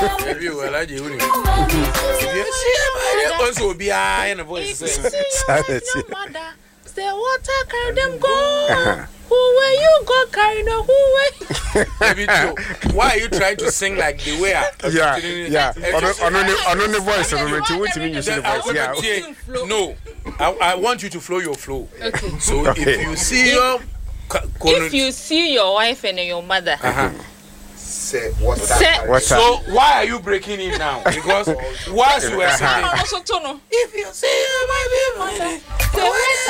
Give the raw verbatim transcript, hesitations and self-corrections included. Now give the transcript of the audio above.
You well, I do. You see, I also be I and a voice. Say water carry them go. Who way you go carry no who way? Why are you trying to sing like the way I? Yeah, yeah. On on on the voice, on the voice, you use the voice. Yeah. No, I, I want you to flow your flow. Okay. So okay. If you see your, if you see your wife and your mother. Uh-huh. Say water. Say, so why are you breaking it now? Because once you were saying, if you see your wife and mother.